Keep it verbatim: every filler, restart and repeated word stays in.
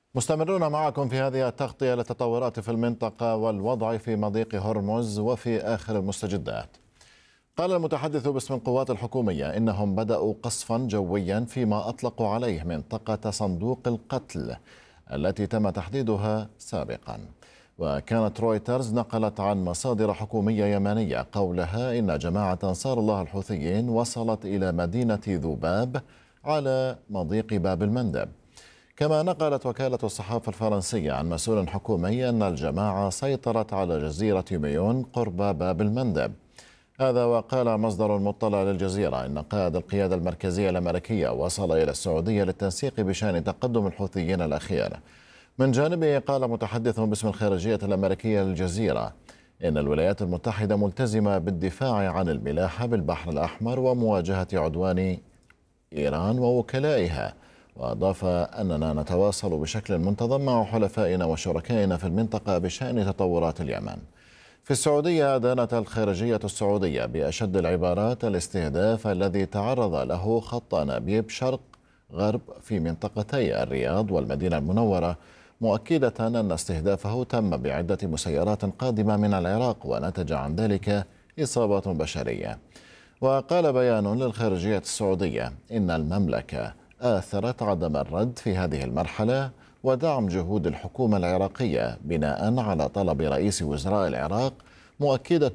مستمرون معكم في هذه التغطية للتطورات في المنطقة والوضع في مضيق هرمز وفي آخر المستجدات. قال المتحدث باسم القوات الحكومية إنهم بدأوا قصفا جويا فيما أطلقوا عليه منطقة صندوق القتل التي تم تحديدها سابقا. وكانت رويترز نقلت عن مصادر حكومية يمنية قولها إن جماعة أنصار الله الحوثيين وصلت إلى مدينة ذباب على مضيق باب المندب. كما نقلت وكالة الصحافة الفرنسية عن مسؤول حكومي أن الجماعة سيطرت على جزيرة ميون قرب باب المندب. هذا وقال مصدر مطلع للجزيرة إن قائد القيادة المركزية الأمريكية وصل إلى السعودية للتنسيق بشأن تقدم الحوثيين الأخير. من جانبه قال متحدث باسم الخارجية الأمريكية للجزيرة إن الولايات المتحدة ملتزمة بالدفاع عن الملاحة بالبحر الأحمر ومواجهة عدوان إيران ووكلائها. وأضاف أننا نتواصل بشكل منتظم مع حلفائنا وشركائنا في المنطقة بشأن تطورات اليمن. في السعودية أدانت الخارجية السعودية بأشد العبارات الاستهداف الذي تعرض له خط أنابيب شرق غرب في منطقتي الرياض والمدينة المنورة، مؤكدة أن استهدافه تم بعدة مسيرات قادمة من العراق ونتج عن ذلك إصابات بشرية. وقال بيان للخارجية السعودية إن المملكة آثرت عدم الرد في هذه المرحلة ودعم جهود الحكومة العراقية بناء على طلب رئيس وزراء العراق، مؤكدة